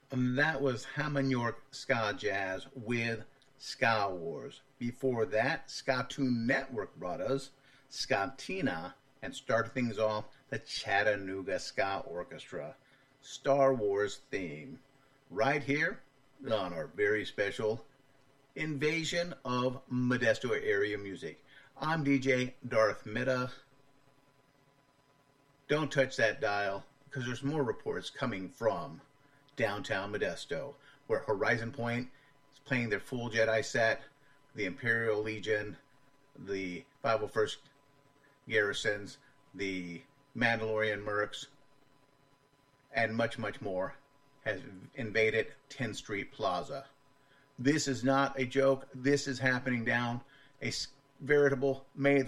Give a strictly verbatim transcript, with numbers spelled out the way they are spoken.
And that was Hammond York Ska Jazz with Ska Wars. Before that, Ska Tune Network brought us Skatina and started things off the Chattanooga Ska Orchestra Star Wars theme. Right here on our very special Invasion of Modesto Area Music. I'm D J Darth Meta. Don't touch that dial because there's more reports coming from downtown Modesto, where Horizon Point is playing their full Jedi set, the Imperial Legion, the five oh first Garrisons, the Mandalorian Mercs, and much, much more has invaded tenth Street Plaza. This is not a joke. This is happening down a veritable May